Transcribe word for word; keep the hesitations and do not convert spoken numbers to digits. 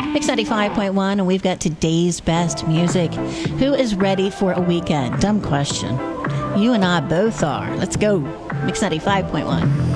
Mix ninety-five point one, and we've got today's best music. Who is ready for a weekend? Dumb question. You and I both are. Let's go. Mix ninety-five point one.